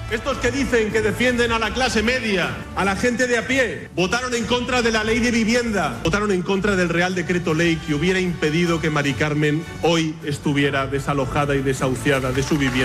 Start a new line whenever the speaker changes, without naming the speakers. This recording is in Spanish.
Estos que dicen que defienden a la clase media, a la gente de a pie, votaron en contra de la ley de vivienda, votaron en contra del Real Decreto Ley que hubiera impedido que Mari Carmen hoy estuviera desalojada y desahuciada de su vivienda.